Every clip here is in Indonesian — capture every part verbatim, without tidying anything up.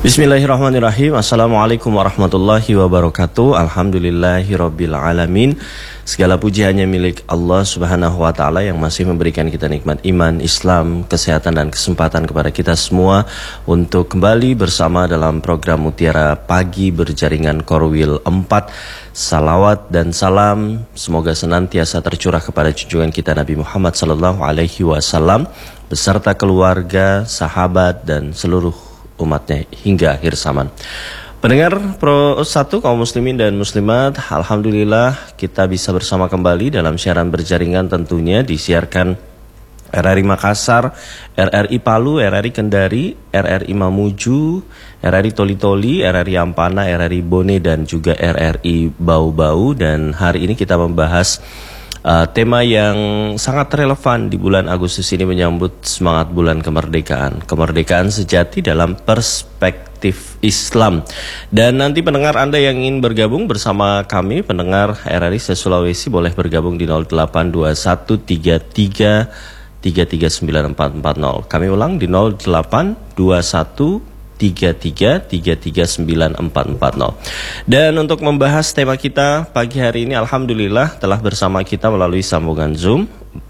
Bismillahirrahmanirrahim. Assalamualaikum warahmatullahi wabarakatuh. Alhamdulillahirabbil alamin. Segala puji hanya milik Allah Subhanahu wa taala yang masih memberikan kita nikmat iman, Islam, kesehatan dan kesempatan kepada kita semua untuk kembali bersama dalam program Mutiara Pagi berjaringan Korwil empat. Salawat dan salam semoga senantiasa tercurah kepada junjungan kita Nabi Muhammad sallallahu alaihi wasallam beserta keluarga, sahabat dan seluruh umatnya hingga akhir zaman. Pendengar Pro satu kaum muslimin dan muslimat, alhamdulillah kita bisa bersama kembali dalam siaran berjaringan, tentunya disiarkan R R I Makassar, R R I Palu, R R I Kendari, R R I Mamuju, R R I Toli-Toli, R R I Ampana, R R I Bone dan juga R R I Bau-Bau. Dan hari ini kita membahas Uh, tema yang sangat relevan di bulan Agustus ini menyambut semangat bulan kemerdekaan. Kemerdekaan sejati dalam perspektif Islam. Dan nanti pendengar Anda yang ingin bergabung bersama kami, pendengar R R I se-Sulawesi, boleh bergabung di nol delapan dua satu tiga tiga tiga tiga sembilan empat empat nol. Kami ulang di nol delapan dua satu tiga tiga tiga tiga sembilan empat empat nol. Dan untuk membahas tema kita pagi hari ini, alhamdulillah telah bersama kita melalui sambungan Zoom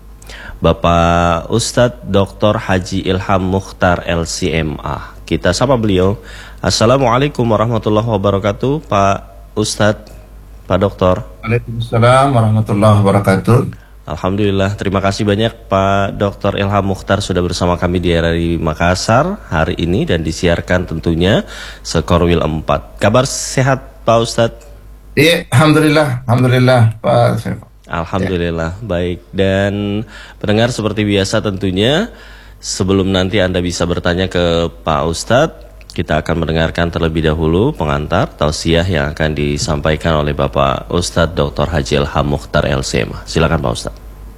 Bapak Ustadz Doktor Haji Ilham Mukhtar L C M A. Kita sapa beliau. Assalamualaikum warahmatullahi wabarakatuh, Pak Ustadz, Pak Doktor. Waalaikumsalam warahmatullahi wabarakatuh. Alhamdulillah, terima kasih banyak Pak Doktor Ilham Mukhtar sudah bersama kami di R R I Makassar hari ini dan disiarkan tentunya se-Korwil empat. Kabar sehat Pak Ustadz? Iya, Alhamdulillah, Alhamdulillah Pak. Alhamdulillah, ya. Baik. Dan pendengar seperti biasa tentunya sebelum nanti Anda bisa bertanya ke Pak Ustadz, kita akan mendengarkan terlebih dahulu pengantar tausiah yang akan disampaikan oleh Bapak Ustadz Doktor Haji Ilham Mukhtar L C M A. Silakan Pak Ustadz.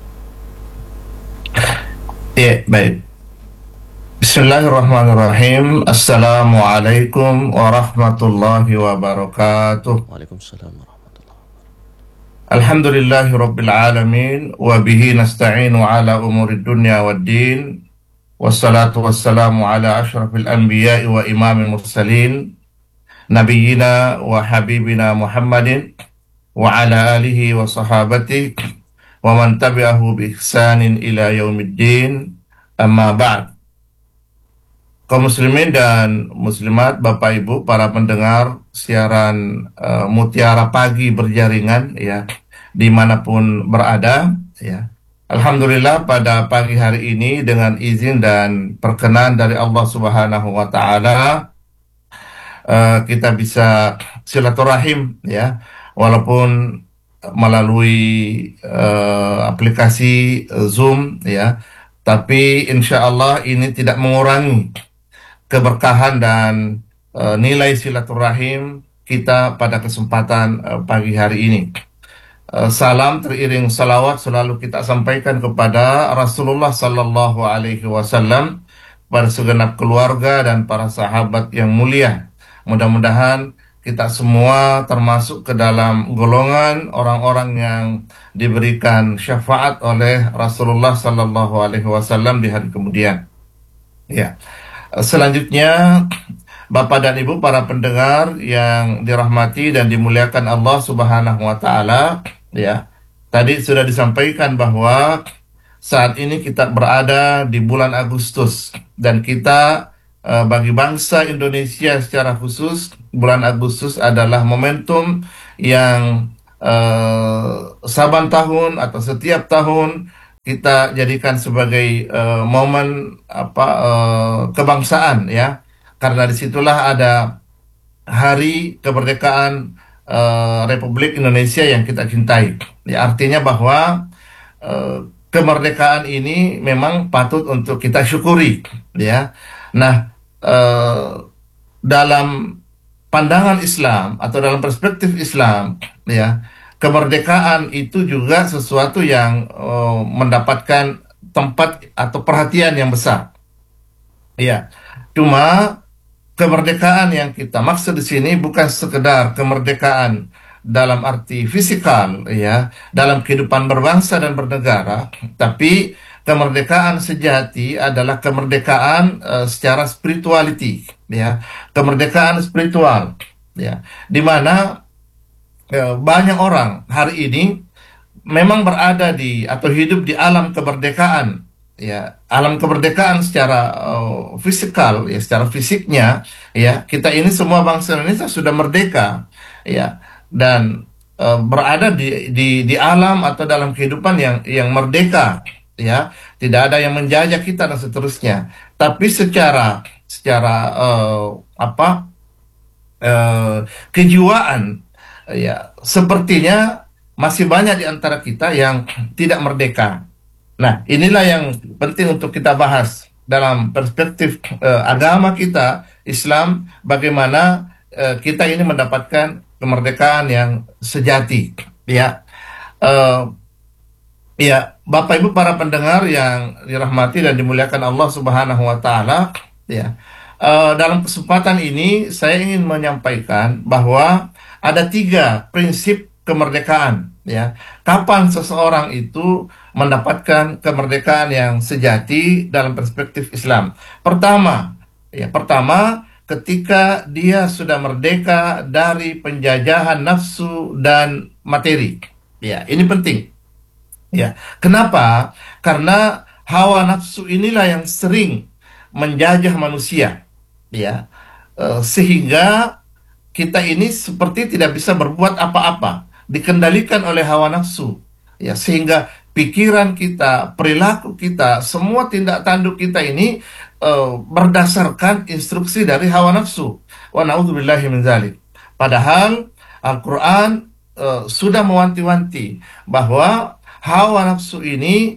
Ya, baik. Bismillahirrahmanirrahim. Assalamualaikum warahmatullahi wabarakatuh. Waalaikumsalam warahmatullahi wabarakatuh. Alhamdulillahirabbil alamin wa bihi nasta'inu ala umurid dunya waddin. Wassalatu wassalamu ala ashrafil anbiya'i wa imamil mursalin Nabiyyina wa habibina Muhammadin wa ala alihi wa sahabati wa man tabi'ahu bi ihsanin ila yaumiddin. Amma ba'd. Kaum muslimin dan muslimat, Bapak Ibu, para pendengar siaran uh, Mutiara Pagi berjaringan ya, dimanapun berada ya. Alhamdulillah pada pagi hari ini dengan izin dan perkenan dari Allah Subhanahu wa taala uh, kita bisa silaturahim ya, walaupun melalui uh, aplikasi uh, Zoom ya, tapi insya Allah ini tidak mengurangi keberkahan dan uh, nilai silaturahim kita pada kesempatan uh, pagi hari ini. Salam teriring salawat selalu kita sampaikan kepada Rasulullah Sallallahu Alaihi Wasallam, pada segenap keluarga dan para sahabat yang mulia. Mudah-mudahan kita semua termasuk ke dalam golongan orang-orang yang diberikan syafaat oleh Rasulullah Sallallahu Alaihi Wasallam di hari kemudian. Ya, selanjutnya Bapak dan Ibu para pendengar yang dirahmati dan dimuliakan Allah Subhanahu wa taala. Ya, tadi sudah disampaikan bahwa saat ini kita berada di bulan Agustus dan kita eh, bagi bangsa Indonesia secara khusus, bulan Agustus adalah momentum yang eh, saban tahun atau setiap tahun kita jadikan sebagai eh, momen apa eh, kebangsaan ya, karena disitulah ada hari kemerdekaan Uh, Republik Indonesia yang kita cintai. Ya, artinya bahwa uh, kemerdekaan ini memang patut untuk kita syukuri. Ya, nah uh, dalam pandangan Islam atau dalam perspektif Islam, ya, kemerdekaan itu juga sesuatu yang uh, mendapatkan tempat atau perhatian yang besar. Ya, cuma kemerdekaan yang kita maksud di sini bukan sekedar kemerdekaan dalam arti fisikal ya, dalam kehidupan berbangsa dan bernegara, tapi kemerdekaan sejati adalah kemerdekaan uh, secara spirituality, ya, kemerdekaan spiritual, ya, di mana uh, banyak orang hari ini memang berada di atau hidup di alam kemerdekaan, ya, alam kemerdekaan secara uh, fisikal, ya, secara fisiknya, ya, kita ini semua bangsa Indonesia sudah merdeka, ya, dan uh, berada di, di di alam atau dalam kehidupan yang yang merdeka, ya, tidak ada yang menjajah kita dan seterusnya. Tapi secara secara uh, apa uh, kejiwaan, ya, sepertinya masih banyak di antara kita yang tidak merdeka. Nah, inilah yang penting untuk kita bahas dalam perspektif uh, agama kita, Islam, bagaimana uh, kita ini mendapatkan kemerdekaan yang sejati, ya. Uh, ya, Bapak Ibu para pendengar yang dirahmati dan dimuliakan Allah Subhanahu wa taala, ya. Uh, dalam kesempatan ini saya ingin menyampaikan bahwa ada tiga prinsip kemerdekaan, ya. Kapan seseorang itu mendapatkan kemerdekaan yang sejati dalam perspektif Islam? Pertama, ya, pertama ketika dia sudah merdeka dari penjajahan nafsu dan materi. Ya, ini penting. Ya, kenapa? Karena hawa nafsu inilah yang sering menjajah manusia, ya, e, sehingga kita ini seperti tidak bisa berbuat apa-apa, dikendalikan oleh hawa nafsu, ya, sehingga pikiran kita, perilaku kita, semua tindak tanduk kita ini uh, berdasarkan instruksi dari hawa nafsu. Wa na'udzubillahi min dzalik. Padahal Al-Quran uh, sudah mewanti-wanti bahwa hawa nafsu ini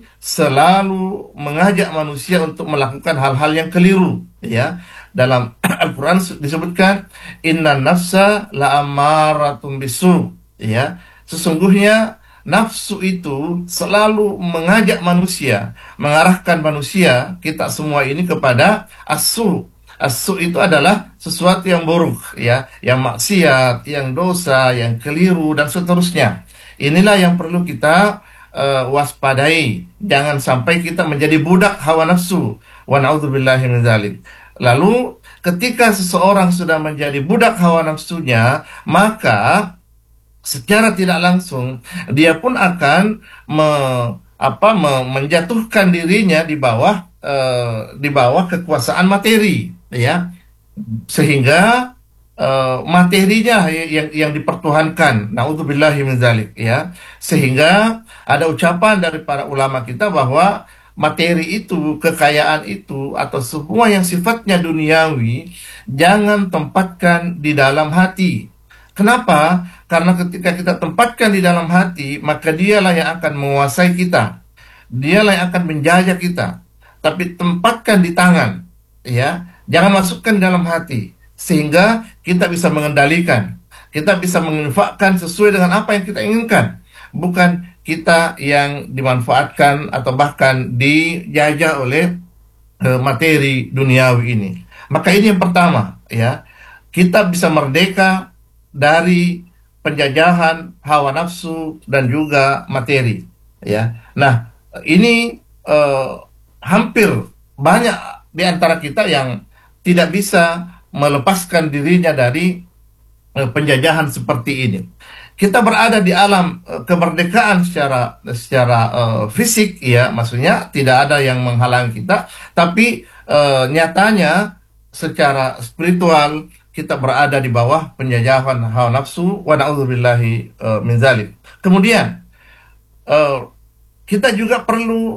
selalu mengajak manusia untuk melakukan hal-hal yang keliru, ya. Dalam Al-Quran disebutkan inna nafsa la'ammaratun bisu, ya, sesungguhnya nafsu itu selalu mengajak manusia, mengarahkan manusia, kita semua ini kepada asu. Asu itu adalah sesuatu yang buruk, ya, yang maksiat, yang dosa, yang keliru dan seterusnya. Inilah yang perlu kita uh, waspadai. Jangan sampai kita menjadi budak hawa nafsu. Wa na'udzubillahi min dzalik. Lalu ketika seseorang sudah menjadi budak hawa nafsunya, maka secara tidak langsung dia pun akan me, apa, me, menjatuhkan dirinya di bawah uh, di bawah kekuasaan materi, ya, sehingga uh, materinya yang yang dipertuhankan. Naudzubillahi min dzalik, ya, sehingga ada ucapan dari para ulama kita bahwa materi itu, kekayaan itu, atau semua yang sifatnya duniawi, jangan tempatkan di dalam hati. Kenapa? Karena ketika kita tempatkan di dalam hati, maka dialah yang akan menguasai kita. Dialah yang akan menjajah kita. Tapi tempatkan di tangan, ya. Jangan masukkan dalam hati, sehingga kita bisa mengendalikan. Kita bisa menginfakkan sesuai dengan apa yang kita inginkan. Bukan kita yang dimanfaatkan atau bahkan dijajah oleh uh, materi duniawi ini. Maka ini yang pertama, ya. Kita bisa merdeka dari penjajahan hawa nafsu dan juga materi, ya. Nah, ini uh, hampir banyak di antara kita yang tidak bisa melepaskan dirinya dari uh, penjajahan seperti ini. Kita berada di alam uh, kemerdekaan secara secara uh, fisik, ya, maksudnya tidak ada yang menghalangi kita, tapi uh, nyatanya secara spiritual kita berada di bawah penjajahan hawa nafsu. Wa na'udzubillahi uh, min dzalik. Kemudian uh, kita juga perlu